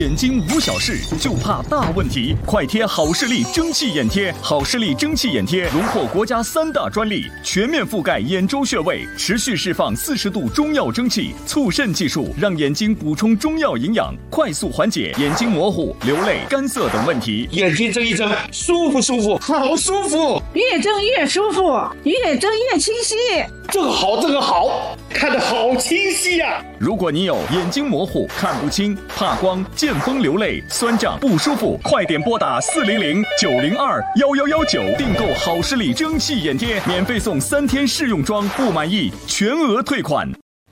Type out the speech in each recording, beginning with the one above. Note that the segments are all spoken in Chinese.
眼睛无小事，就怕大问题。快贴好视力蒸汽眼贴，好视力蒸汽眼贴荣获国家3大专利，全面覆盖眼周穴位，持续释放40度中药蒸汽，促渗技术让眼睛补充中药营养，快速缓解眼睛模糊、流泪、干涩等问题。 眼睛睁一睁，舒服舒服，好舒服， 越睁越舒服，越睁越清晰。 这个好，看得好清晰呀！ 如果你有眼睛模糊、看不清、怕光、见风流泪、酸胀不舒服，快点拨打400-902-11119订购好视力蒸汽眼贴，免费送3天试用装，不满意全额退款。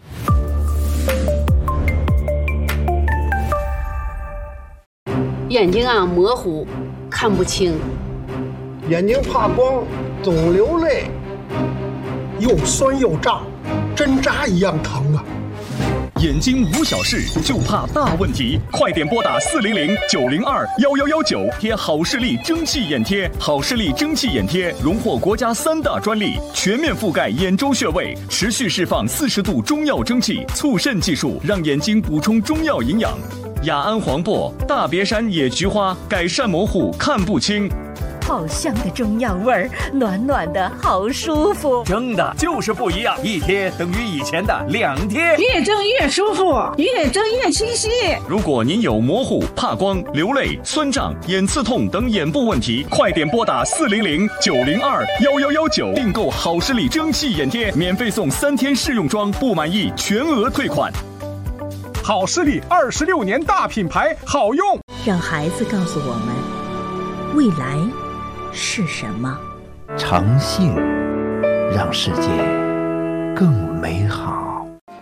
眼睛模糊，看不清， 眼睛怕光，总流泪，又酸又胀，针扎一样疼啊！ 眼睛无小事，就怕大问题。快点拨打400-902-11119贴好视力蒸汽眼贴。好视力蒸汽眼贴荣获国家3大专利，全面覆盖眼周穴位，持续释放40度中药蒸汽，促渗技术让眼睛补充中药营养。雅安黄柏、大别山野菊花改善模糊看不清。 好香的中药味儿，暖暖的好舒服。 蒸的就是不一样，一贴等于以前的2贴。 越蒸越舒服，越蒸越清晰。 如果您有模糊、怕光、流泪、酸胀、眼刺痛等眼部问题，快点拨打400-902-11119订购好视力蒸汽眼贴，免费送3天试用装，不满意全额退款。 好视力26年大品牌，好用。 让孩子告诉我们，未来是什么？ 诚信让世界更美好。